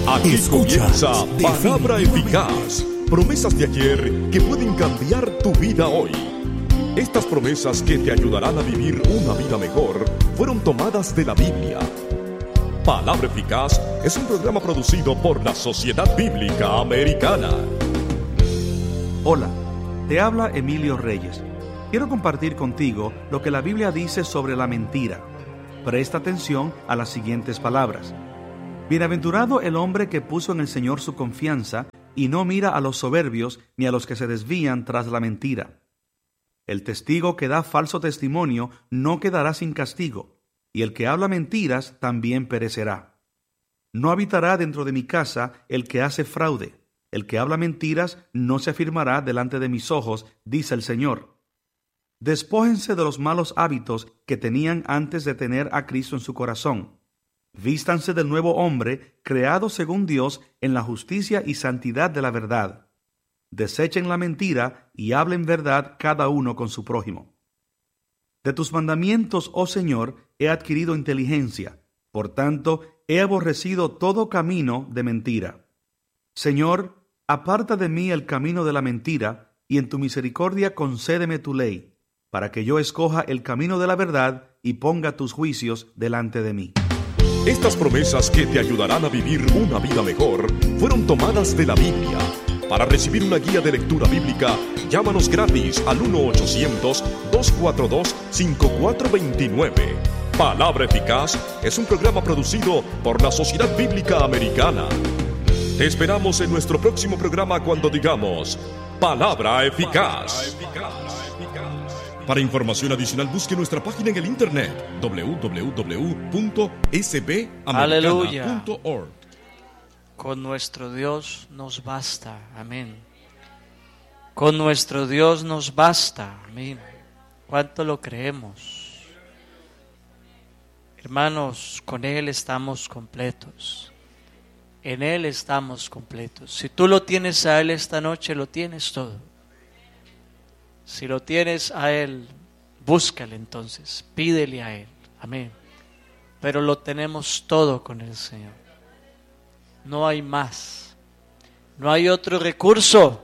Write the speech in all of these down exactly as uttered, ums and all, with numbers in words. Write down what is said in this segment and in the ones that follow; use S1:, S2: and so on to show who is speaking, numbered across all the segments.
S1: Aquí
S2: Escucha,
S1: comienza Palabra
S2: definitivamente.
S1: Eficaz. Promesas de ayer que pueden cambiar tu vida hoy. Estas promesas que te ayudarán a vivir una vida mejor fueron tomadas de la Biblia. Palabra Eficaz es un programa producido por la Sociedad Bíblica Americana.
S3: Hola, te habla Emilio Reyes. Quiero compartir contigo lo que la Biblia dice sobre la mentira. Presta atención a las siguientes palabras. Bienaventurado el hombre que puso en el Señor su confianza y no mira a los soberbios ni a los que se desvían tras la mentira. El testigo que da falso testimonio no quedará sin castigo, y el que habla mentiras también perecerá. No habitará dentro de mi casa el que hace fraude. El que habla mentiras no se afirmará delante de mis ojos, dice el Señor. Despójense de los malos hábitos que tenían antes de tener a Cristo en su corazón. Vístanse del nuevo hombre, creado según Dios en la justicia y santidad de la verdad. Desechen la mentira y hablen verdad cada uno con su prójimo. De tus mandamientos, oh Señor, he adquirido inteligencia. Por tanto, he aborrecido todo camino de mentira. Señor, aparta de mí el camino de la mentira, y en tu misericordia concédeme tu ley, para que yo escoja el camino de la verdad y ponga tus juicios delante de mí.
S1: Estas promesas que te ayudarán a vivir una vida mejor fueron tomadas de la Biblia. Para recibir una guía de lectura bíblica, llámanos gratis al uno ochocientos, dos cuatro dos, cinco cuatro dos nueve. Palabra Eficaz es un programa producido por la Sociedad Bíblica Americana. Te esperamos en nuestro próximo programa cuando digamos Palabra Eficaz. Para información adicional busque nuestra página en el internet doble u doble u doble u punto s b americana punto org.
S4: Con nuestro Dios nos basta, amén. Con nuestro Dios nos basta, amén. ¿Cuánto lo creemos? Hermanos, con Él estamos completos. En Él estamos completos. Si tú lo tienes a Él esta noche, lo tienes todo. Si lo tienes a Él, búscale entonces, pídele a Él, amén. Pero lo tenemos todo con el Señor. No hay más. No hay otro recurso.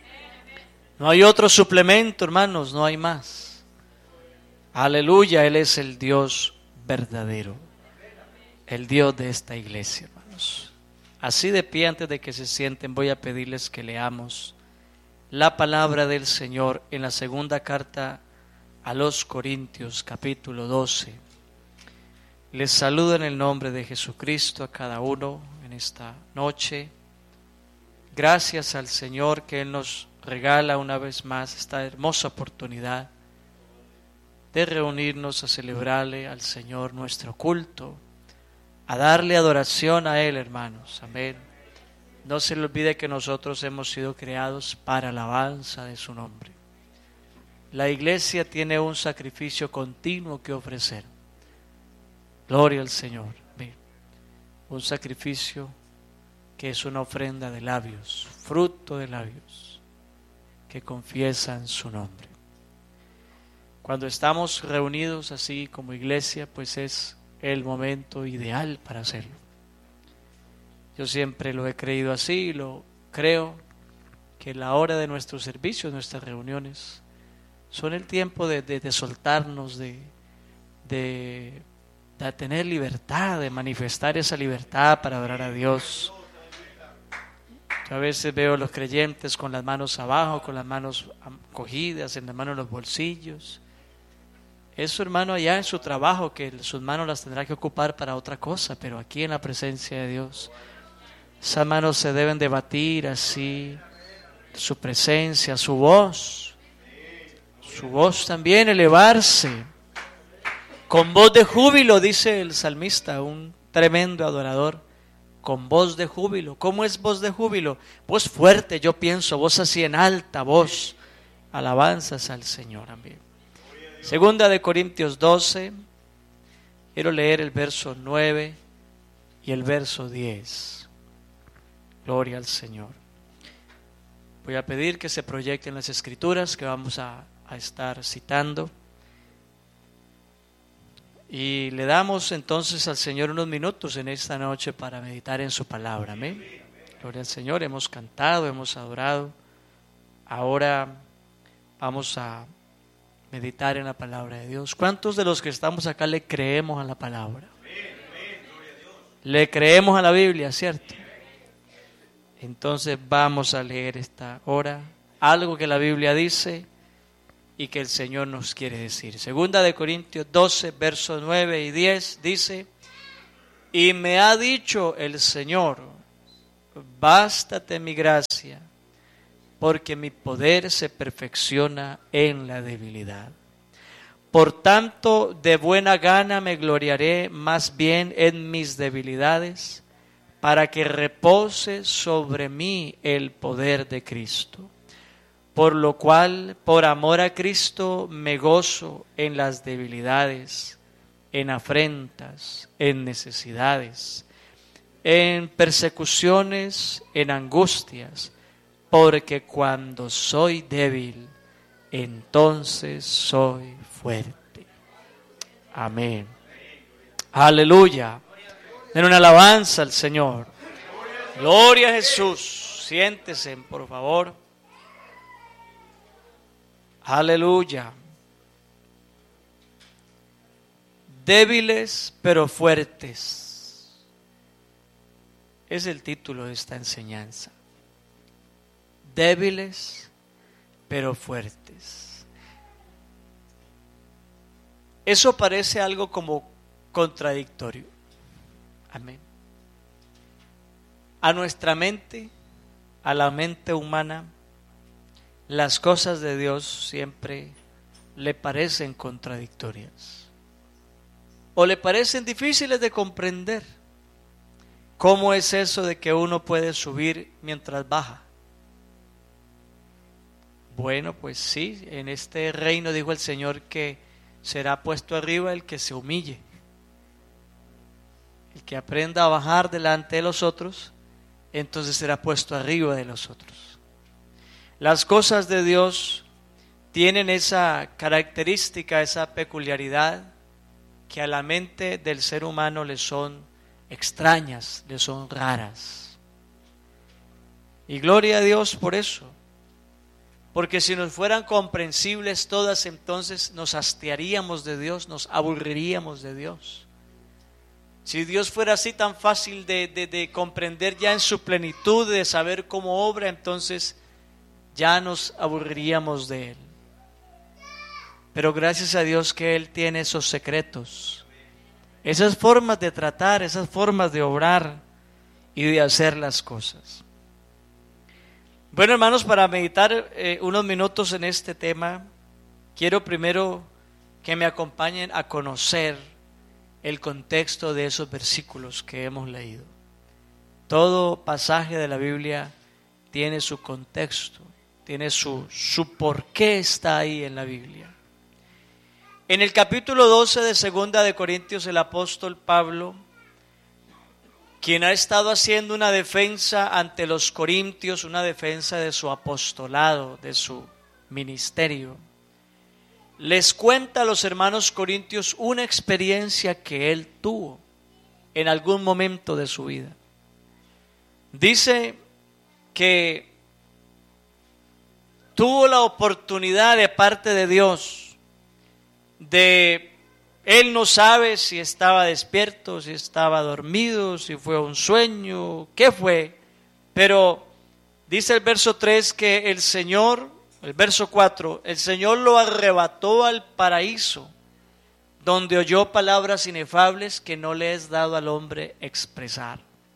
S4: No hay otro suplemento, hermanos, no hay más. Aleluya, Él es el Dios verdadero. El Dios de esta iglesia, hermanos. Así de pie, antes de que se sienten, voy a pedirles que leamos la palabra del Señor en la segunda carta a los Corintios, capítulo doce. Les saludo en el nombre de Jesucristo a cada uno en esta noche. Gracias al Señor que Él nos regala una vez más esta hermosa oportunidad de reunirnos a celebrarle al Señor nuestro culto, a darle adoración a Él, hermanos. Amén. No se le olvide que nosotros hemos sido creados para alabanza de su nombre. La iglesia tiene un sacrificio continuo que ofrecer. Gloria al Señor. Amén. Un sacrificio que es una ofrenda de labios, fruto de labios, que confiesan su nombre. Cuando estamos reunidos así como iglesia, pues es el momento ideal para hacerlo. Yo siempre lo he creído así, lo creo, que la hora de nuestro servicio, nuestras reuniones, son el tiempo de, de, de soltarnos, de, de, de tener libertad, de manifestar esa libertad para adorar a Dios. Yo a veces veo a los creyentes con las manos abajo, con las manos cogidas, en las manos en los bolsillos. Eso, hermano, allá en su trabajo, que sus manos las tendrá que ocupar para otra cosa, pero aquí en la presencia de Dios, esas manos se deben de batir así, su presencia, su voz, su voz también elevarse, con voz de júbilo, dice el salmista, un tremendo adorador, con voz de júbilo. ¿Cómo es voz de júbilo? Voz fuerte, yo pienso, voz así en alta voz, alabanzas al Señor, amén. Segunda de Corintios doce, quiero leer el verso nueve y el verso diez. Gloria al Señor. Voy a pedir que se proyecten las escrituras que vamos a, a estar citando. Y le damos entonces al Señor unos minutos en esta noche para meditar en su palabra. Amén. Gloria al Señor. Hemos cantado, hemos adorado. Ahora vamos a meditar en la palabra de Dios. ¿Cuántos de los que estamos acá le creemos a la palabra? Le creemos a la Biblia, ¿cierto? Entonces vamos a leer esta hora algo que la Biblia dice y que el Señor nos quiere decir. Segunda de Corintios doce, versos nueve y diez dice: y me ha dicho el Señor, bástate mi gracia, porque mi poder se perfecciona en la debilidad. Por tanto, de buena gana me gloriaré más bien en mis debilidades, para que repose sobre mí el poder de Cristo. Por lo cual, por amor a Cristo, me gozo en las debilidades, en afrentas, en necesidades, en persecuciones, en angustias, porque cuando soy débil, entonces soy fuerte. Amén. Aleluya. Den una alabanza al Señor. Gloria a Jesús. Siéntese, por favor. Aleluya. Débiles pero fuertes. Es el título de esta enseñanza. Débiles pero fuertes. Eso parece algo como contradictorio. Amén. A nuestra mente, a la mente humana, las cosas de Dios siempre le parecen contradictorias o le parecen difíciles de comprender. ¿Cómo es eso de que uno puede subir mientras baja? Bueno, pues sí, en este reino dijo el Señor que será puesto arriba el que se humille, el que aprenda a bajar delante de los otros, entonces será puesto arriba de los otros. Las cosas de Dios tienen esa característica, esa peculiaridad que a la mente del ser humano le son extrañas, le son raras. Y gloria a Dios por eso, porque si nos fueran comprensibles todas, entonces nos hastiaríamos de Dios, nos aburriríamos de Dios. Si Dios fuera así tan fácil de, de, de comprender ya en su plenitud, de saber cómo obra, entonces ya nos aburriríamos de Él. Pero gracias a Dios que Él tiene esos secretos, esas formas de tratar, esas formas de obrar y de hacer las cosas. Bueno, hermanos, para meditar eh, unos minutos en este tema, quiero primero que me acompañen a conocer el contexto de esos versículos que hemos leído. Todo pasaje de la Biblia tiene su contexto, tiene su, su por qué está ahí en la Biblia. En el capítulo doce de Segunda de Corintios, el apóstol Pablo, quien ha estado haciendo una defensa ante los corintios, una defensa de su apostolado, de su ministerio, les cuenta a los hermanos corintios una experiencia que él tuvo en algún momento de su vida. Dice que tuvo la oportunidad de parte de Dios de, él no sabe si estaba despierto, si estaba dormido, si fue un sueño, qué fue, pero dice el verso tres que el Señor, el verso cuatro, el Señor lo arrebató al paraíso, donde oyó palabras inefables que no le es dado al hombre expresar.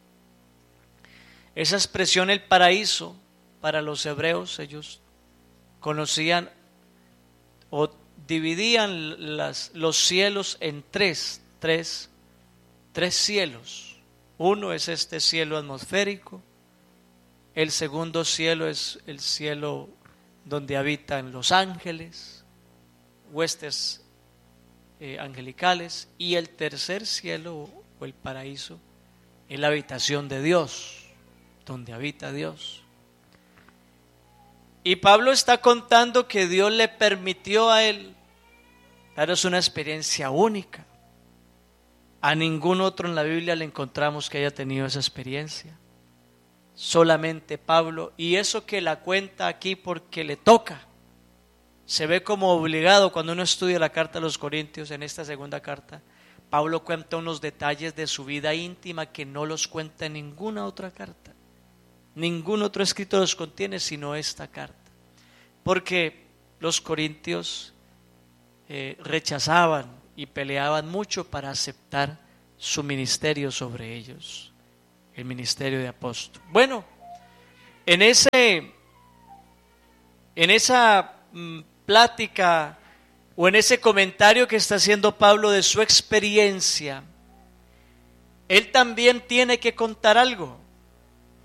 S4: Esa expresión, el paraíso, para los hebreos, ellos conocían o dividían las, los cielos en tres, tres, tres cielos. Uno es este cielo atmosférico, el segundo cielo es el cielo donde habitan los ángeles, huestes eh, angelicales, y el tercer cielo o el paraíso es la habitación de Dios, donde habita Dios. Y Pablo está contando que Dios le permitió a él, claro, es una experiencia única, A ningún otro en la Biblia le encontramos que haya tenido esa experiencia. Solamente Pablo, y eso que la cuenta aquí porque le toca. Se ve como obligado cuando uno estudia la carta a los Corintios, en esta segunda carta. Pablo cuenta unos detalles de su vida íntima que no los cuenta en ninguna otra carta. Ningún otro escrito los contiene sino esta carta. Porque los corintios eh, rechazaban y peleaban mucho para aceptar su ministerio sobre ellos, el ministerio de apóstol. Bueno, en ese, en esa mm, plática o en ese comentario que está haciendo Pablo de su experiencia, él también tiene que contar algo.